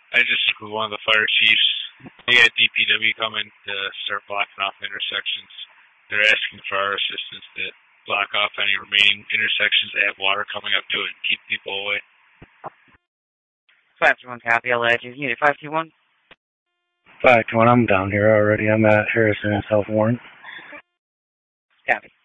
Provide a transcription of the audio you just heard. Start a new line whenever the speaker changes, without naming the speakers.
I just with one of the fire chiefs. They got DPW coming to start blocking off intersections. They're asking for our assistance to block off any remaining intersections that have water coming up to it and keep people away.
521 copy, I'll add you. Unit 521.
521, I'm down here already. I'm at Harrison and South Warren.
Copy.